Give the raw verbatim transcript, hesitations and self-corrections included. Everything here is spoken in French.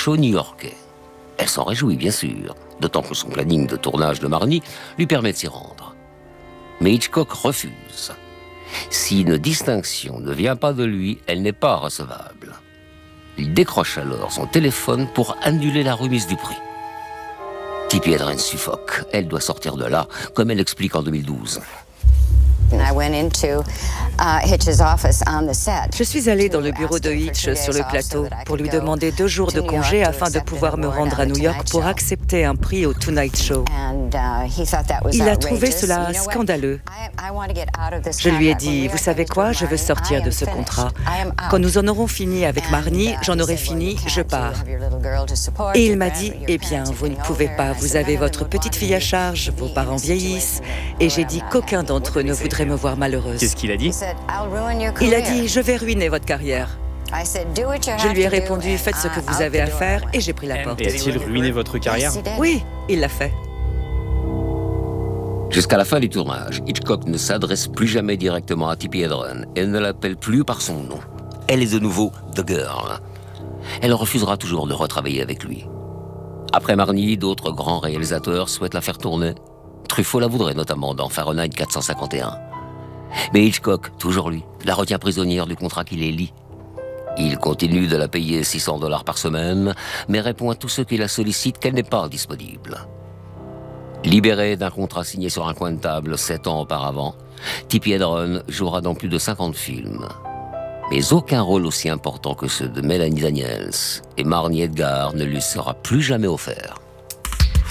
show new-yorkais. Elle s'en réjouit, bien sûr, d'autant que son planning de tournage de Marnie lui permet de s'y rendre. Mais Hitchcock refuse. Si une distinction ne vient pas de lui, elle n'est pas recevable. Il décroche alors son téléphone pour annuler la remise du prix. Tippi Hedren suffoque. Elle doit sortir de là, comme elle l'explique en deux mille douze. Je suis allée dans le bureau de Hitch sur le plateau pour lui demander deux jours de congé afin de pouvoir me rendre à New York pour accepter un prix au Tonight Show. Il a trouvé cela scandaleux. Je lui ai dit, vous savez quoi, je veux sortir de ce contrat. Quand nous en aurons fini avec Marnie, j'en aurai fini, je pars. Et il m'a dit, eh bien, vous ne pouvez pas, vous avez votre petite fille à charge, vos parents vieillissent. Et j'ai dit qu'aucun d'entre eux ne voudrait me voir malheureuse. Qu'est-ce qu'il a dit? Il a dit, je vais ruiner votre carrière. Je lui ai répondu, faites ce que vous avez à faire, et j'ai pris la porte. Et a-t-il ruiné votre carrière? Oui, il l'a fait. Jusqu'à la fin du tournage, Hitchcock ne s'adresse plus jamais directement à Tippi Hedren et ne l'appelle plus par son nom. Elle est de nouveau The Girl. Elle refusera toujours de retravailler avec lui. Après Marnie, d'autres grands réalisateurs souhaitent la faire tourner. Truffaut la voudrait notamment dans Fahrenheit quatre cent cinquante et un. Mais Hitchcock, toujours lui, la retient prisonnière du contrat qui les lie. Il continue de la payer six cents dollars par semaine, mais répond à tous ceux qui la sollicitent qu'elle n'est pas disponible. Libérée d'un contrat signé sur un coin de table sept ans auparavant, Tippi Hedren jouera dans plus de cinquante films. Mais aucun rôle aussi important que ceux de Melanie Daniels et Marnie Edgar ne lui sera plus jamais offert.